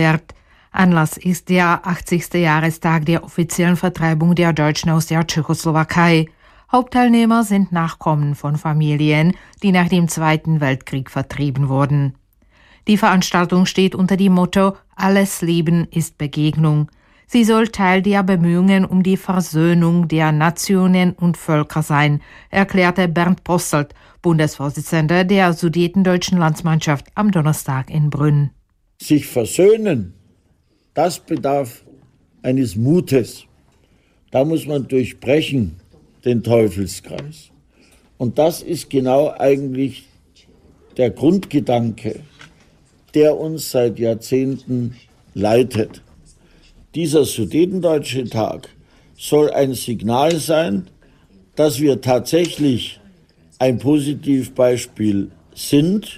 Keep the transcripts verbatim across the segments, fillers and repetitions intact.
wird. Anlass ist der achtzigste Jahrestag der offiziellen Vertreibung der Deutschen aus der Tschechoslowakei. Hauptteilnehmer sind Nachkommen von Familien, die nach dem Zweiten Weltkrieg vertrieben wurden. Die Veranstaltung steht unter dem Motto »Alles Leben ist Begegnung«. Sie soll Teil der Bemühungen um die Versöhnung der Nationen und Völker sein, erklärte Bernd Posselt, Bundesvorsitzender der Sudetendeutschen Landsmannschaft, am Donnerstag in Brünn. Sich versöhnen, das bedarf eines Mutes. Da muss man durchbrechen, den Teufelskreis. Und das ist genau eigentlich der Grundgedanke, der uns seit Jahrzehnten leitet. Dieser Sudetendeutsche Tag soll ein Signal sein, dass wir tatsächlich ein Positivbeispiel sind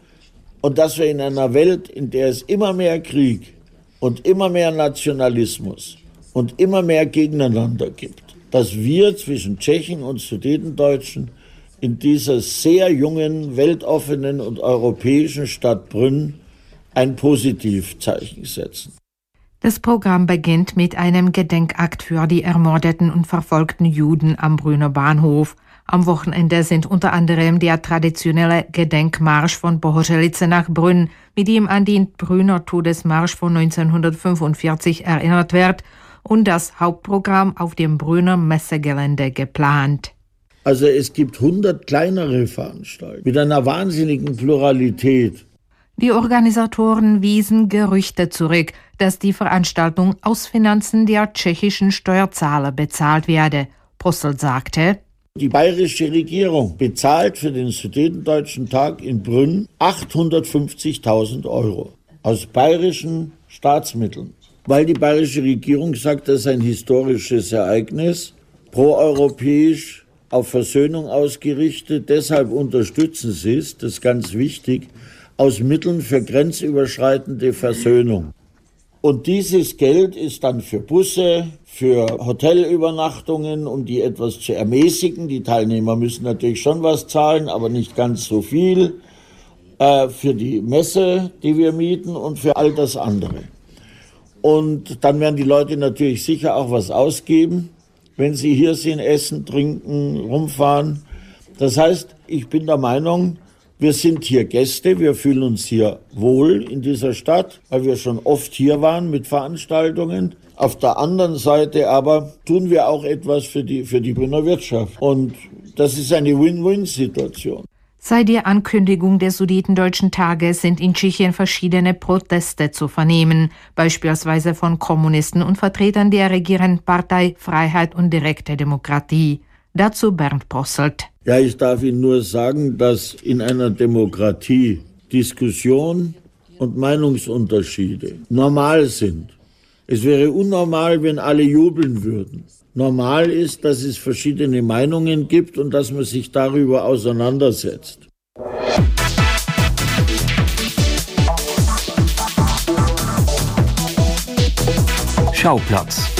und dass wir in einer Welt, in der es immer mehr Krieg und immer mehr Nationalismus und immer mehr Gegeneinander gibt, dass wir zwischen Tschechen und Sudetendeutschen in dieser sehr jungen, weltoffenen und europäischen Stadt Brünn ein Positivzeichen setzen. Das Programm beginnt mit einem Gedenkakt für die ermordeten und verfolgten Juden am Brünner Bahnhof. Am Wochenende sind unter anderem der traditionelle Gedenkmarsch von Bohorelice nach Brünn, mit dem an den Brünner Todesmarsch von neunzehnhundertfünfundvierzig erinnert wird, und das Hauptprogramm auf dem Brünner Messegelände geplant. Also es gibt hundert kleinere Veranstaltungen mit einer wahnsinnigen Pluralität. Die Organisatoren wiesen Gerüchte zurück, dass die Veranstaltung aus Finanzen der tschechischen Steuerzahler bezahlt werde. Posselt sagte: Die bayerische Regierung bezahlt für den Sudetendeutschen Tag in Brünn achthundertfünfzigtausend Euro aus bayerischen Staatsmitteln. Weil die bayerische Regierung sagt, das ist ein historisches Ereignis, proeuropäisch, auf Versöhnung ausgerichtet, deshalb unterstützen sie es, das ist ganz wichtig, aus Mitteln für grenzüberschreitende Versöhnung. Und dieses Geld ist dann für Busse, für Hotelübernachtungen, um die etwas zu ermäßigen. Die Teilnehmer müssen natürlich schon was zahlen, aber nicht ganz so viel. Äh, für die Messe, die wir mieten, und für all das andere. Und dann werden die Leute natürlich sicher auch was ausgeben, wenn sie hier sind, essen, trinken, rumfahren. Das heißt, ich bin der Meinung, wir sind hier Gäste, wir fühlen uns hier wohl in dieser Stadt, weil wir schon oft hier waren mit Veranstaltungen. Auf der anderen Seite aber tun wir auch etwas für die, für die Brünner Wirtschaft. Und das ist eine Win-Win-Situation. Seit der Ankündigung des Sudetendeutschen Tages sind in Tschechien verschiedene Proteste zu vernehmen, beispielsweise von Kommunisten und Vertretern der regierenden Partei Freiheit und direkte Demokratie. Dazu Bernd Posselt. Ja, ich darf Ihnen nur sagen, dass in einer Demokratie Diskussion und Meinungsunterschiede normal sind. Es wäre unnormal, wenn alle jubeln würden. Normal ist, dass es verschiedene Meinungen gibt und dass man sich darüber auseinandersetzt. Schauplatz.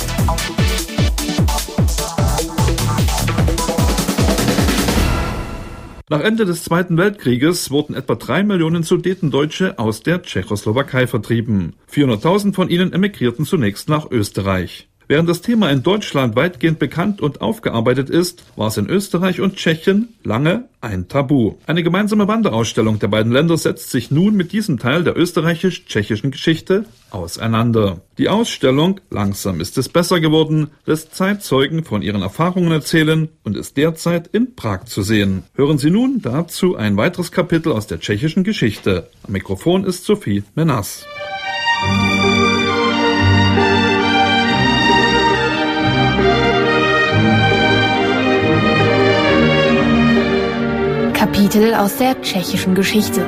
Nach Ende des Zweiten Weltkrieges wurden etwa drei Millionen Sudetendeutsche aus der Tschechoslowakei vertrieben. vierhunderttausend von ihnen emigrierten zunächst nach Österreich. Während das Thema in Deutschland weitgehend bekannt und aufgearbeitet ist, war es in Österreich und Tschechien lange ein Tabu. Eine gemeinsame Wanderausstellung der beiden Länder setzt sich nun mit diesem Teil der österreichisch-tschechischen Geschichte auseinander. Die Ausstellung »Langsam ist es besser geworden« lässt Zeitzeugen von ihren Erfahrungen erzählen und ist derzeit in Prag zu sehen. Hören Sie nun dazu ein weiteres Kapitel aus der tschechischen Geschichte. Am Mikrofon ist Sophie Menas. Kapitel aus der tschechischen Geschichte.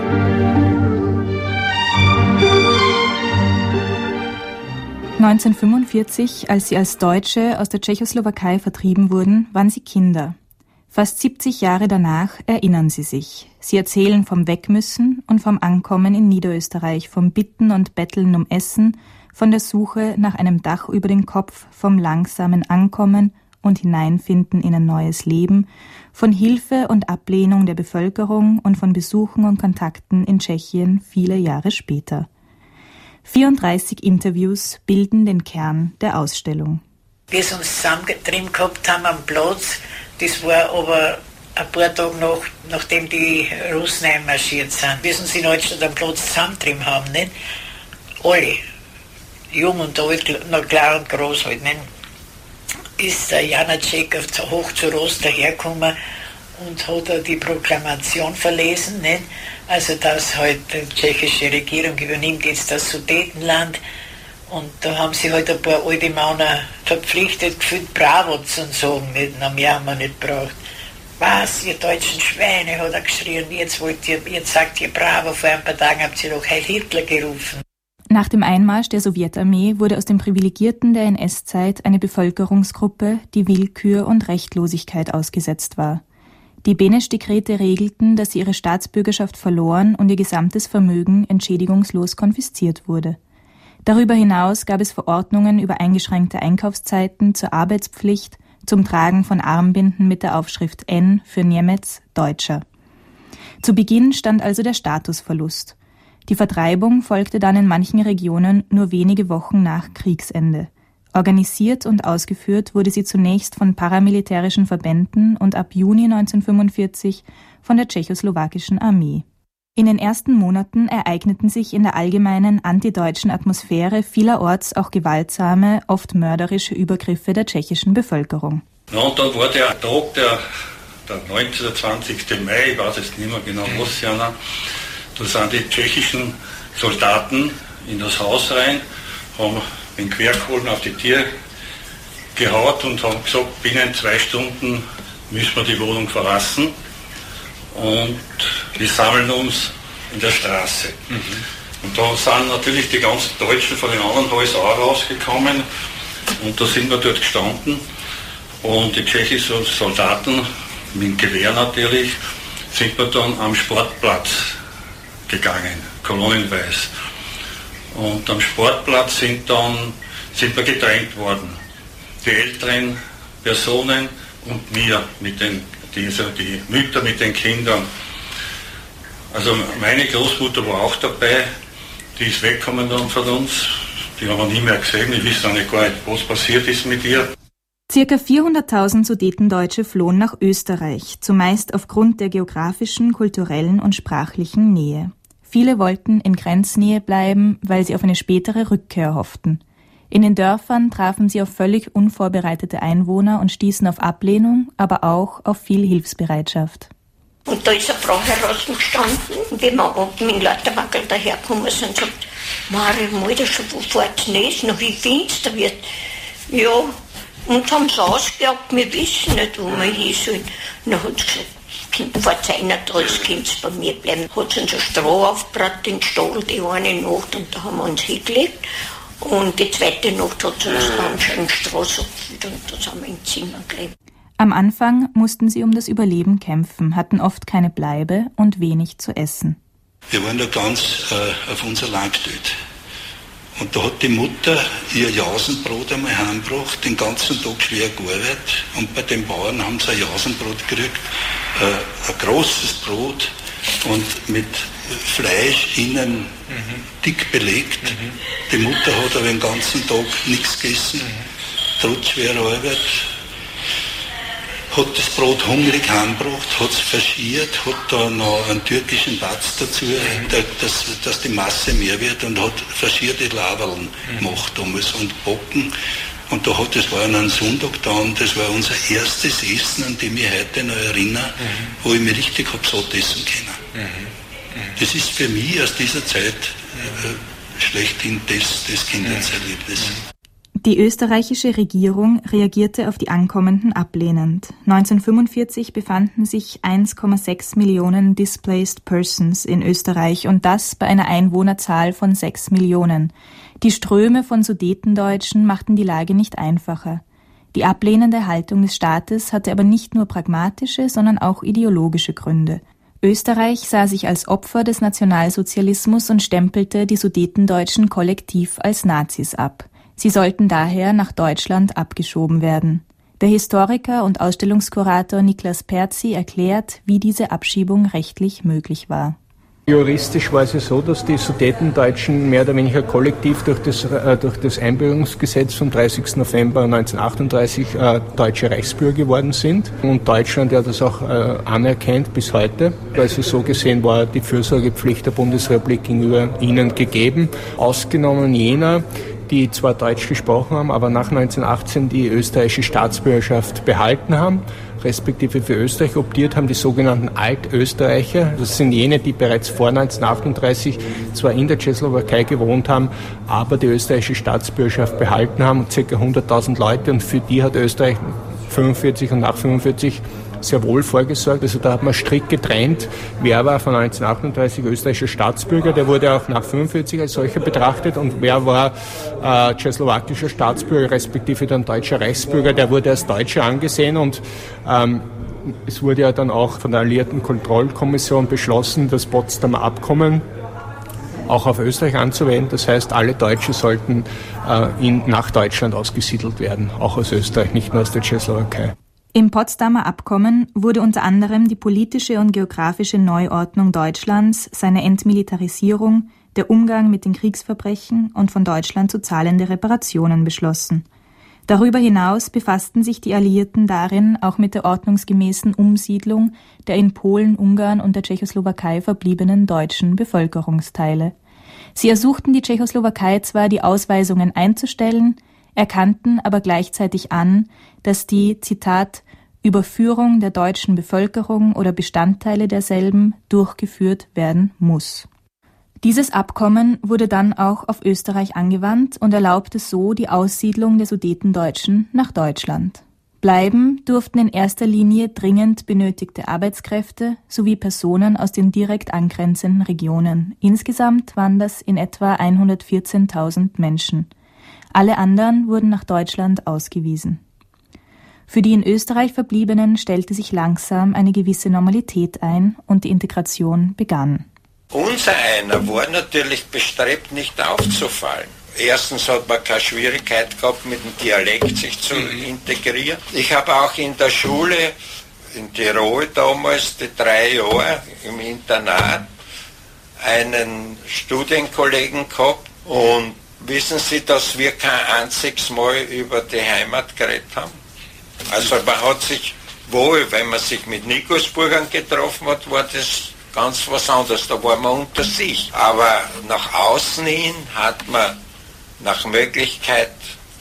neunzehnhundertfünfundvierzig, als sie als Deutsche aus der Tschechoslowakei vertrieben wurden, waren sie Kinder. Fast siebzig Jahre danach erinnern sie sich. Sie erzählen vom Wegmüssen und vom Ankommen in Niederösterreich, vom Bitten und Betteln um Essen, von der Suche nach einem Dach über den Kopf, vom langsamen Ankommen und Hineinfinden in ein neues Leben, von Hilfe und Ablehnung der Bevölkerung und von Besuchen und Kontakten in Tschechien viele Jahre später. vierunddreißig Interviews bilden den Kern der Ausstellung. Wir uns zusammengetrieben gehabt haben am Platz, das war aber ein paar Tage nach, nachdem die Russen einmarschiert sind. Wir uns in Altstadt am Platz zusammengetrieben haben, nicht? Alle, jung und alt, noch klar und groß halt, nicht? Ist der Janacek hoch zu Rost dahergekommen und hat die Proklamation verlesen, nicht? Also dass halt die tschechische Regierung übernimmt jetzt das Sudetenland. Und da haben sich halt ein paar alte Männer verpflichtet gefühlt, Bravo zu sagen, nicht? Na, mehr haben wir nicht gebraucht. Was, ihr deutschen Schweine, hat er geschrien, jetzt wollt ihr, jetzt sagt ihr Bravo, vor ein paar Tagen habt ihr doch Heil Hitler gerufen. Nach dem Einmarsch der Sowjetarmee wurde aus den Privilegierten der N S-Zeit eine Bevölkerungsgruppe, die Willkür und Rechtlosigkeit ausgesetzt war. Die Beneš-Dekrete regelten, dass sie ihre Staatsbürgerschaft verloren und ihr gesamtes Vermögen entschädigungslos konfisziert wurde. Darüber hinaus gab es Verordnungen über eingeschränkte Einkaufszeiten zur Arbeitspflicht, zum Tragen von Armbinden mit der Aufschrift N für Niemec, Deutscher. Zu Beginn stand also der Statusverlust. Die Vertreibung folgte dann in manchen Regionen nur wenige Wochen nach Kriegsende. Organisiert und ausgeführt wurde sie zunächst von paramilitärischen Verbänden und ab Juni neunzehnhundertfünfundvierzig von der tschechoslowakischen Armee. In den ersten Monaten ereigneten sich in der allgemeinen antideutschen Atmosphäre vielerorts auch gewaltsame, oft mörderische Übergriffe der tschechischen Bevölkerung. Ja, und dann war der Tag, der, der neunzehnten oder zwanzigsten Mai, ich weiß jetzt nicht mehr genau was, Jana, da sind die tschechischen Soldaten in das Haus rein, haben den Querkohlen auf die Tür gehaut und haben gesagt, binnen zwei Stunden müssen wir die Wohnung verlassen. Und wir sammeln uns in der Straße. Mhm. Und da sind natürlich die ganzen Deutschen von den anderen Häusern auch rausgekommen. Und da sind wir dort gestanden. Und die tschechischen Soldaten, mit dem Gewehr natürlich, sind wir dann am Sportplatz gegangen, kolonnenweise. Und am Sportplatz sind, dann, sind wir getrennt worden. Die älteren Personen und wir mit den Die, die Mütter mit den Kindern. Also meine Großmutter war auch dabei, die ist weggekommen dann von uns, die haben wir nie mehr gesehen, wir wissen nicht gar nicht, was passiert ist mit ihr. Circa vierhunderttausend Sudetendeutsche flohen nach Österreich, zumeist aufgrund der geografischen, kulturellen und sprachlichen Nähe. Viele wollten in Grenznähe bleiben, weil sie auf eine spätere Rückkehr hofften. In den Dörfern trafen sie auf völlig unvorbereitete Einwohner und stießen auf Ablehnung, aber auch auf viel Hilfsbereitschaft. Und da ist eine Frau herausgestanden, und wie wir mit dem Lauterwackel dahergekommen sind, und sagt, Mario, Mutter, schon wo fährt's nicht, noch wie finster wird. Ja, und haben sie ausgejagt, wir wissen nicht, wo wir hin sollen. Dann hat sie gesagt, Kind, fahrt einer da, das Kind bei mir bleiben. Hat sie uns ein Stroh aufgebracht in den Stadel, die eine Nacht, und da haben wir uns hingelegt. Und die zweite Nacht hat sie uns ganz schön Straße abgeführt und da sind wir im Zimmer gelebt. Am Anfang mussten sie um das Überleben kämpfen, hatten oft keine Bleibe und wenig zu essen. Wir waren da ganz äh, auf unser Land gestellt. Und da hat die Mutter ihr Jausenbrot einmal heimgebracht, den ganzen Tag schwer gearbeitet. Und bei den Bauern haben sie ein Jausenbrot gekriegt, äh, ein großes Brot und mit Fleisch innen mhm. dick belegt. Mhm. Die Mutter hat aber den ganzen Tag nichts gegessen, mhm. trotz schwerer Arbeit. Hat das Brot hungrig heimgebracht, hat es verschiert, hat da noch einen türkischen Batz dazu, mhm. der, dass, dass die Masse mehr wird, und hat verschierte Laberln mhm. gemacht damals und Backen. Und da hat, das war an einem Sonntag da, und das war unser erstes Essen, an dem ich heute noch erinnere, mhm. wo ich mich richtig hab satt essen können. Mhm. Das ist für mich aus dieser Zeit äh, schlechthin das, das Kindheitserlebnis. Die österreichische Regierung reagierte auf die Ankommenden ablehnend. neunzehnhundertfünfundvierzig befanden sich eins Komma sechs Millionen Displaced Persons in Österreich, und das bei einer Einwohnerzahl von sechs Millionen. Die Ströme von Sudetendeutschen machten die Lage nicht einfacher. Die ablehnende Haltung des Staates hatte aber nicht nur pragmatische, sondern auch ideologische Gründe. Österreich sah sich als Opfer des Nationalsozialismus und stempelte die Sudetendeutschen kollektiv als Nazis ab. Sie sollten daher nach Deutschland abgeschoben werden. Der Historiker und Ausstellungskurator Niklas Perzi erklärt, wie diese Abschiebung rechtlich möglich war. Juristisch war es ja so, dass die Sudetendeutschen mehr oder weniger kollektiv durch das, äh, durch das Einbürgerungsgesetz vom dreißigsten November neunzehnhundertachtunddreißig äh, deutsche Reichsbürger geworden sind. Und Deutschland ja das auch äh, anerkennt bis heute. Also so gesehen war die Fürsorgepflicht der Bundesrepublik gegenüber ihnen gegeben. Ausgenommen jener, die zwar Deutsch gesprochen haben, aber nach neunzehnhundertachtzehn die österreichische Staatsbürgerschaft behalten haben, respektive für Österreich optiert haben, die sogenannten Altösterreicher. Das sind jene, die bereits vor neunzehnhundertachtunddreißig zwar in der Tschechoslowakei gewohnt haben, aber die österreichische Staatsbürgerschaft behalten haben, ca. hunderttausend Leute, und für die hat Österreich fünfundvierzig und nach fünfundvierzig sehr wohl vorgesorgt. Also da hat man strikt getrennt, wer war von neunzehnhundertachtunddreißig österreichischer Staatsbürger, der wurde auch nach fünfundvierzig als solcher betrachtet, und wer war äh, tschechoslowakischer Staatsbürger, respektive dann deutscher Reichsbürger, der wurde als Deutscher angesehen. Und ähm, es wurde ja dann auch von der Alliierten Kontrollkommission beschlossen, das Potsdamer Abkommen auch auf Österreich anzuwenden. Das heißt, alle Deutsche sollten äh, in, nach Deutschland ausgesiedelt werden, auch aus Österreich, nicht nur aus der Tschechoslowakei. Im Potsdamer Abkommen wurde unter anderem die politische und geografische Neuordnung Deutschlands, seine Entmilitarisierung, der Umgang mit den Kriegsverbrechen und von Deutschland zu zahlende Reparationen beschlossen. Darüber hinaus befassten sich die Alliierten darin auch mit der ordnungsgemäßen Umsiedlung der in Polen, Ungarn und der Tschechoslowakei verbliebenen deutschen Bevölkerungsteile. Sie ersuchten die Tschechoslowakei zwar, die Ausweisungen einzustellen, erkannten aber gleichzeitig an, dass die, Zitat, Überführung der deutschen Bevölkerung oder Bestandteile derselben durchgeführt werden muss. Dieses Abkommen wurde dann auch auf Österreich angewandt und erlaubte so die Aussiedlung der Sudetendeutschen nach Deutschland. Bleiben durften in erster Linie dringend benötigte Arbeitskräfte sowie Personen aus den direkt angrenzenden Regionen. Insgesamt waren das in etwa hundertvierzehntausend Menschen. Alle anderen wurden nach Deutschland ausgewiesen. Für die in Österreich Verbliebenen stellte sich langsam eine gewisse Normalität ein und die Integration begann. Unser einer war natürlich bestrebt, nicht aufzufallen. Erstens hat man keine Schwierigkeit gehabt, mit dem Dialekt sich zu integrieren. Ich habe auch in der Schule in Tirol damals, die drei Jahre im Internat, einen Studienkollegen gehabt, und wissen Sie, dass wir kein einziges Mal über die Heimat geredet haben? Also man hat sich wohl, wenn man sich mit Nikosburgern getroffen hat, war das ganz was anderes, da war man unter sich. Aber nach außen hin hat man nach Möglichkeit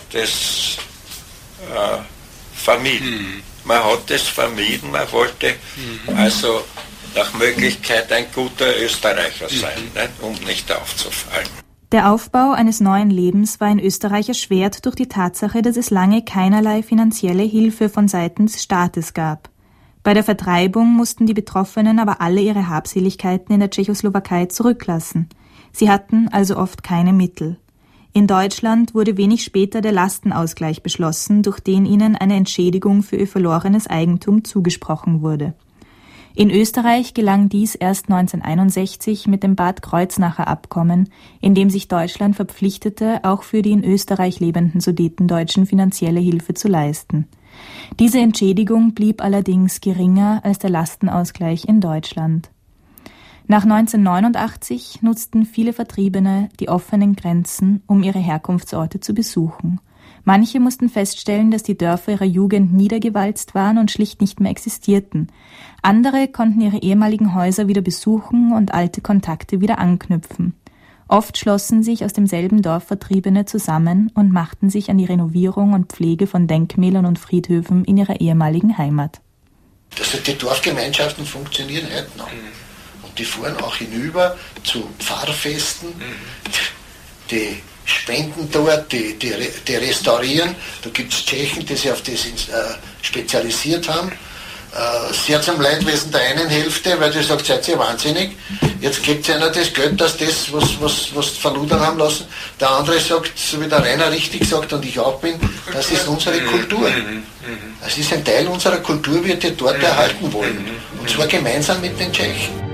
das äh, vermieden. Mhm. Man hat das vermieden, man wollte mhm. also nach Möglichkeit ein guter Österreicher sein, mhm. nicht, um nicht aufzufallen. Der Aufbau eines neuen Lebens war in Österreich erschwert durch die Tatsache, dass es lange keinerlei finanzielle Hilfe von Seiten des Staates gab. Bei der Vertreibung mussten die Betroffenen aber alle ihre Habseligkeiten in der Tschechoslowakei zurücklassen. Sie hatten also oft keine Mittel. In Deutschland wurde wenig später der Lastenausgleich beschlossen, durch den ihnen eine Entschädigung für ihr verlorenes Eigentum zugesprochen wurde. In Österreich gelang dies erst neunzehnhunderteinundsechzig mit dem Bad Kreuznacher Abkommen, in dem sich Deutschland verpflichtete, auch für die in Österreich lebenden Sudetendeutschen finanzielle Hilfe zu leisten. Diese Entschädigung blieb allerdings geringer als der Lastenausgleich in Deutschland. Nach neunzehnhundertneunundachtzig nutzten viele Vertriebene die offenen Grenzen, um ihre Herkunftsorte zu besuchen. Manche mussten feststellen, dass die Dörfer ihrer Jugend niedergewalzt waren und schlicht nicht mehr existierten. Andere konnten ihre ehemaligen Häuser wieder besuchen und alte Kontakte wieder anknüpfen. Oft schlossen sich aus demselben Dorf Vertriebene zusammen und machten sich an die Renovierung und Pflege von Denkmälern und Friedhöfen in ihrer ehemaligen Heimat. Das, die Dorfgemeinschaften funktionieren heute noch. Und die fuhren auch hinüber zu Pfarrfesten, die spenden dort, die, die, die restaurieren. Da gibt es Tschechen, die sich auf das äh, spezialisiert haben. Äh, sehr zum Leidwesen der einen Hälfte, weil die sagt, seid ihr wahnsinnig, jetzt gebt ihr einer das Geld, dass das, was, was, was verludern haben lassen. Der andere sagt, so wie der Rainer richtig sagt und ich auch bin, das ist unsere Kultur. Es ist ein Teil unserer Kultur, wir die dort erhalten wollen. Und zwar gemeinsam mit den Tschechen.